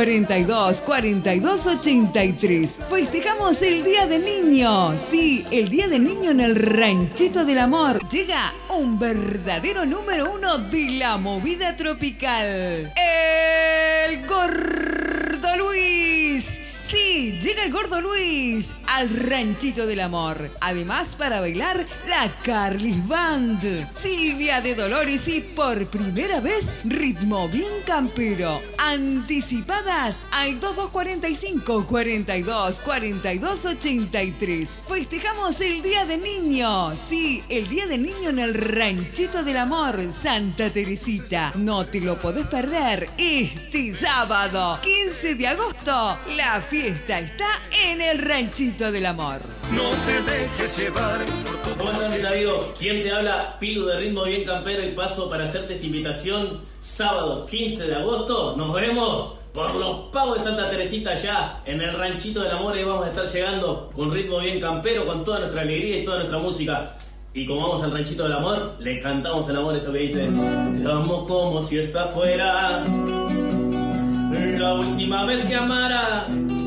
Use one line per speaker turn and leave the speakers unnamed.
42 42 83. Festejamos el Día del Niño. Sí, el Día del Niño en el Ranchito del Amor. Llega un verdadero número 1 de la movida tropical. El Gordo Luis. Sí, llega el Gordo Luis al Ranchito del Amor. Además, para bailar, la Carlis Band, Silvia de Dolores y por primera vez, ritmo bien campero. Anticipadas al 2245 42 42 83. Festejamos el Día del Niño. Sí, el Día del Niño en el Ranchito del Amor, Santa Teresita. No te lo podés perder este sábado, 15 de agosto. La fiesta está en el Ranchito del Amor.
No te dejes llevar por todo.
¿Cómo están, mis amigos? ¿Quién te habla? Pilu de Ritmo Bien Campero y paso para hacerte esta invitación. Sábado 15 de agosto nos vemos por los pagos de Santa Teresita ya en el Ranchito del Amor. Ahí vamos a estar llegando con Ritmo Bien Campero, con toda nuestra alegría y toda nuestra música. Y como vamos al Ranchito del Amor, le cantamos al amor esto que dice: te amo como si esta fuera la última vez que amara.